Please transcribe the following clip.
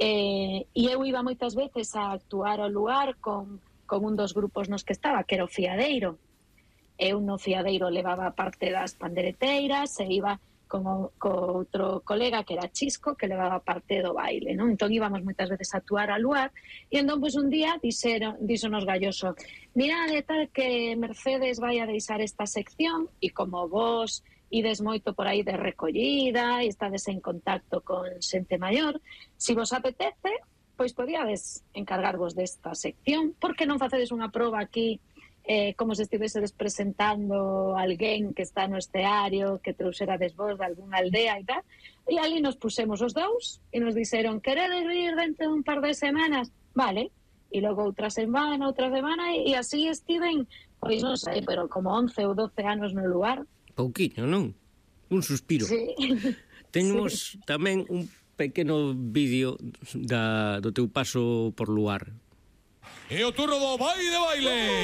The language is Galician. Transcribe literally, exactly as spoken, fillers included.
E, e eu iba moitas veces a actuar ao lugar con, con un dos grupos nos que estaba, que era o Fiadeiro. Eu no Fiadeiro levaba parte das pandereteiras e iba con o, co outro colega que era Chisco, que levaba parte do baile, non? Entón íbamos moitas veces a actuar ao lugar e entón, pois, un día dixeron, díxonos Galloso: mirade tal que Mercedes vai a deixar esta sección e como vos ides moito por aí de recollida e estades en contacto con xente maior, se vos apetece, pois podíades encargarvos desta sección. Por que non facedes unha proba aquí, eh, como se estivesedes presentando alguén que está no esteario, que trouxerades vos de algunha aldea e tal? E ali nos pusemos os dous e nos dixeron: queredes vir dentro de un par de semanas? Vale. E logo outra semana, outra semana, e así estiven, pois non sei, pero como once ou doce anos no lugar. Pouquiño, non? Un suspiro. Sí. Temos sí. tamén un pequeno vídeo da, do teu paso por Luar. E o turno do Vai de Baile.